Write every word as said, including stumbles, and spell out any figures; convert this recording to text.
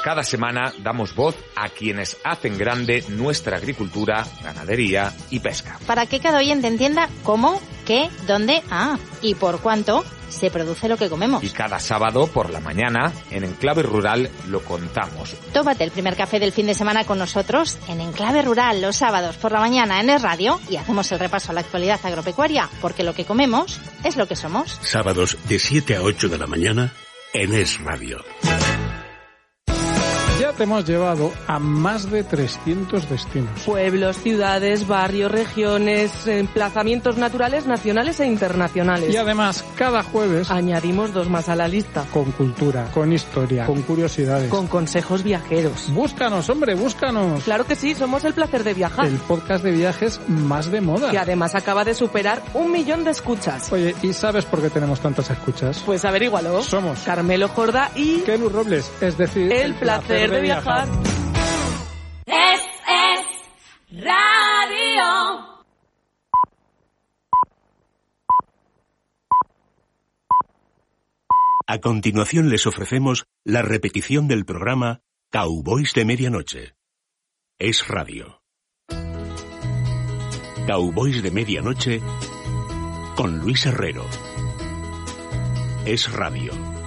Cada semana damos voz a quienes hacen grande nuestra agricultura, ganadería y pesca. Para que cada oyente entienda cómo, qué, dónde, ah, y por cuánto se produce lo que comemos. Y cada sábado por la mañana, en Enclave Rural, lo contamos. Tómate el primer café del fin de semana con nosotros en Enclave Rural los sábados por la mañana en Es Radio y hacemos el repaso a la actualidad agropecuaria, porque lo que comemos es lo que somos. Sábados de siete a ocho de la mañana en Es Radio. Ya te hemos llevado a más de trescientos destinos. Pueblos, ciudades, barrios, regiones, emplazamientos naturales nacionales e internacionales. Y además, cada jueves añadimos dos más a la lista. Con cultura, con historia, con curiosidades. Con consejos viajeros. Búscanos, hombre, búscanos. Claro que sí, somos El Placer de Viajar. El podcast de viajes más de moda. Que además acaba de superar un millón de escuchas. Oye, ¿y sabes por qué tenemos tantas escuchas? Pues averígualo. Somos Carmelo Jorda y... Kelu Robles, es decir... El, el Placer, placer de, de viajar. Es, es Radio. A continuación les ofrecemos la repetición del programa Cowboys de Medianoche. Es Radio. Cowboys de Medianoche con Luis Herrero. Es Radio.